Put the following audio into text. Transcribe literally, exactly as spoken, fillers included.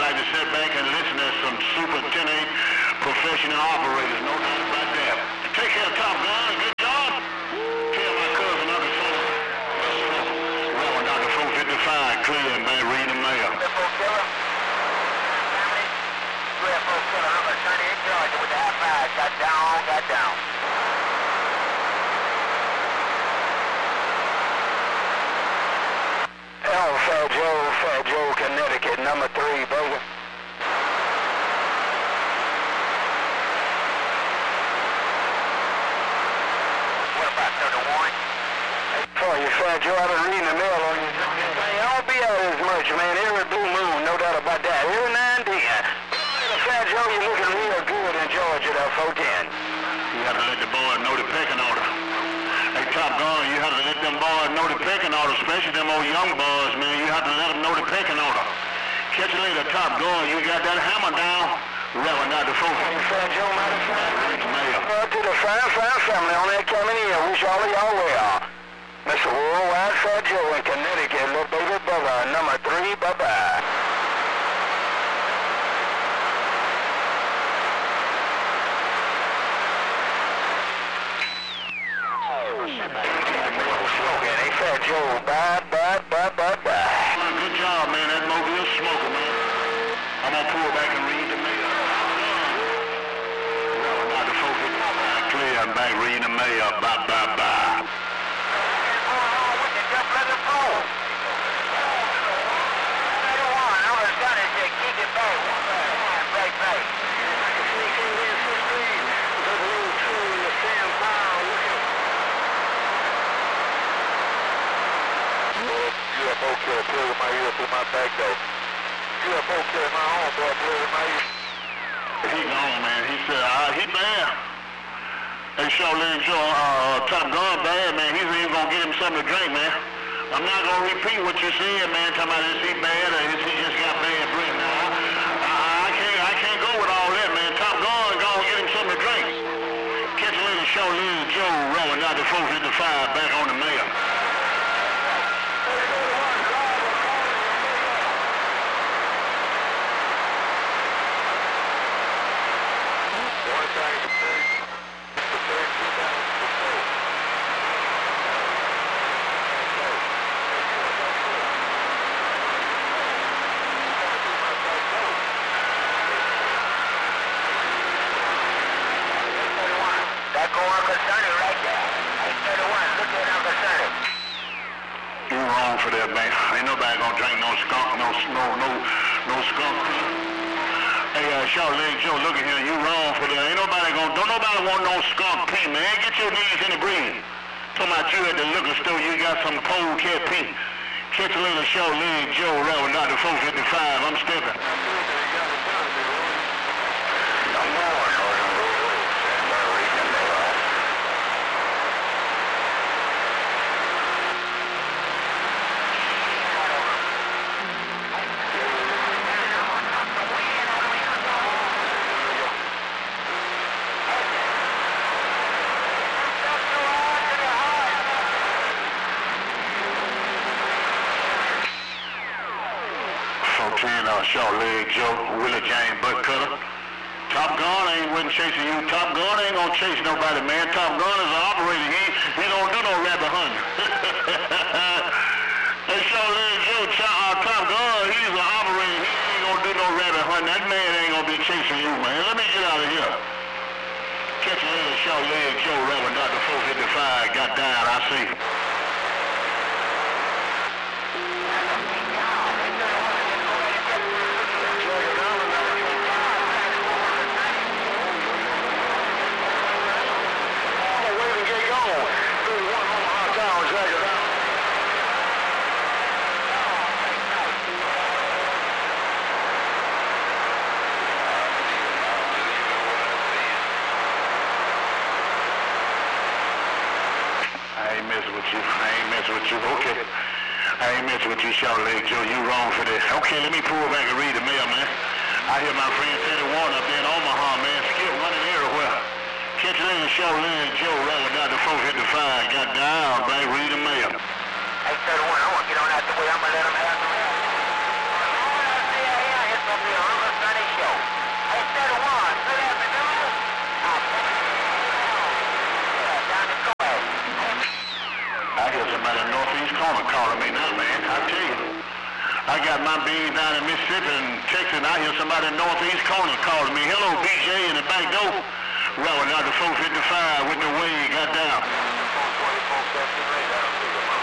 like to sit back and listen to some super ten eight professional operators. No doubt about that. Take care, Top Gun. Good job. Tell my cousin Uncle Phil. Well, Doctor four fifty-five, clear and man, read the mail. Triple killer. Triple killer, number thirty-eight, Georgia with the half five. Got down, got down. L, Fat Joe, Fat Joe, Connecticut, number three, brother. What about thirty-one? For you, Fat Joe, I've been reading the mail on you. Hey, I don't be out as much, man. Every blue moon, no doubt about that. Every now and then. Fat Joe, you're looking real good in Georgia, that four ten. You have to let the boys know the pecking order. Hey, Top Gun, you have to let them boys know the pecking order, especially them old young boys, man. You have to let them know the pecking order. Catch you later, Top Gun. You got that hammer down. Reverend Doctor four fifty-five. Fat Joe, matter of fact. Mail. Uh, to the fine, fine family on that coming in. Wish all of y'all well. Mister Worldwide Fat Joe in Connecticut, little baby brother, number three, bye-bye. Slogan, hey Fat Joe, bye, bye, bye, bye, bye. Good job, man. That mobile smoker, man. I'm gonna pull back and read the mail. Reverend Doctor four fifty-five, clear and back, read the mail. Bye, bye, bye. U F O killer, play with my ear through my back though. U F O killer, my homeboy, play with my ear. He gone, man. He said, uh, he bad. Hey, Charlene Joe, uh, Top Gun bad, man. He's even gonna get him something to drink, man. I'm not gonna repeat what you said, man. Talking about is he bad or is he just got bad breath now? I, I can't, I can't go with all that, man. Top Gun gonna get him something to drink. Catch you later, Charlene Joe, Reverend Doctor four fifty-five, back on the mail. For that, man. Ain't nobody gonna drink no skunk, no, no, no, no skunk. Hey, uh, Charlene Joe, look at here. You wrong for that. Ain't nobody gonna, don't nobody want no skunk pee, man. Get your knees in the breeze. Talking about you at the liquor store, you got some cold cat pee. Catch a little Charlene Joe, Reverend Doctor four fifty-five. I'm stepping. Uh, Short Leg Joe, Willie James Butt Cutter. Top Gun ain't wasn't chasing you. Top Gun ain't gonna chase nobody, man. Top Gun is an operator. He, he don't do no rabbit hunting. Hey, Short Leg Joe, uh, Top Gun, he's an operator. He ain't gonna do no rabbit hunting. That man ain't gonna be chasing you, man. Let me get out of here. Catch a little Short Leg Joe, Reverend Doctor four fifty-five. Got down, I see. With you, okay. I ain't messing with you, Short Leg Joe. You wrong for this. Okay, let me pull back and read the mail, man. I hear my friend thirty-one up there in Omaha, man. Skip running everywhere. Catch you later, Short Leg Joe, Reverend Doctor four fifty-five. Got down, man. Read the mail. Hey, thirty-one, I want to get on out the way. I'm going to let them have the mail. Oh, yeah, yeah, it's up here. I got my beans down in Mississippi and Texas, and I hear somebody in the northeast corner calling me. Hello, B J, in the back door. Rolling out the four fifty-five with the way you got down. four twenty-four,